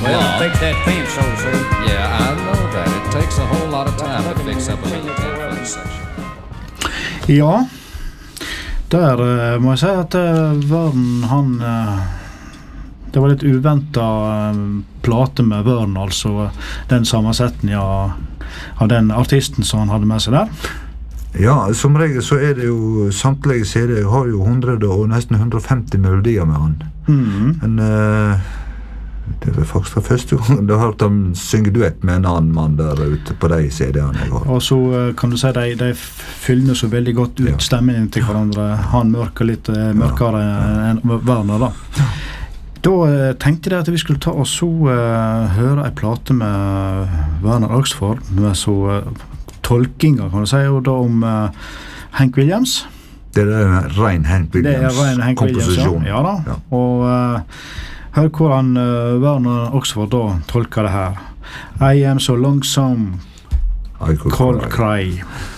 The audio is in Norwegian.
Well, fix that fence, so to say. yeah, I know that. It takes a whole lot of time to fix up a little 10-foot section. Ja, der må jeg si at Vern, han det var litt uventet plate med Vern, altså den sammensetningen av den artisten som han hadde med seg der. Ja, som regel så det jo samtlige CD har jo 100 og nesten 150 melodier med han. Men det var faktisk det første gang du har hørt ham synge duett med en annen mann der ute på de CD-ene jeg har. Og så kan du si de fyller så veldig godt ut stemmen til hverandre. Han mørker litt mørkere enn Werner da. Da tenkte jeg at vi skulle ta og så høre en plate med Werner Oxford med så tolkinger, kan du si, og da om Hank Williams. Det en ren Hank Williams komposisjon. Ja da. Og hør hvordan Werner Oxford da tolker det her. I am so lonesome, I could cry.